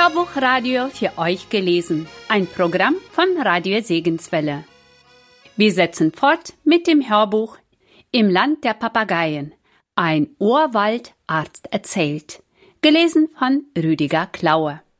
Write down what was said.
Hörbuchradio für euch gelesen, ein Programm von Radio Segenswelle. Wir setzen fort mit dem Hörbuch Im Land der Papageien. Ein Urwaldarzt erzählt, gelesen von Rüdiger Klaue.